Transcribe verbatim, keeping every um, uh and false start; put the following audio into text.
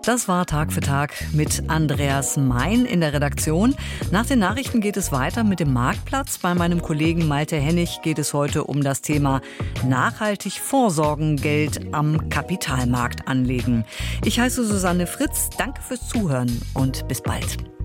Das war Tag für Tag mit Andreas Mein in der Redaktion. Nach den Nachrichten geht es weiter mit dem Marktplatz. Bei meinem Kollegen Malte Hennig geht es heute um das Thema nachhaltig vorsorgen, Geld am Kapitalmarkt anlegen. Ich heiße Susanne Fritz. Danke fürs Zuhören und bis bald.